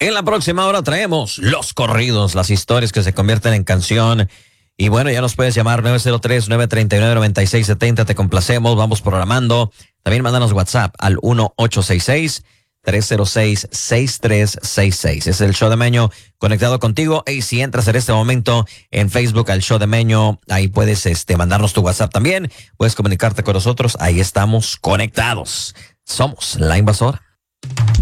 En la próxima hora traemos los corridos, las historias que se convierten en canción. Y bueno, ya nos puedes llamar 903-939-9670. Te complacemos, vamos programando. También mándanos WhatsApp al 1-866-306-6366. Es el Show de Meño conectado contigo. Y si entras en este momento en Facebook al Show de Meño, ahí puedes mandarnos tu WhatsApp también. Puedes comunicarte con nosotros. Ahí estamos conectados. Somos La Invasora.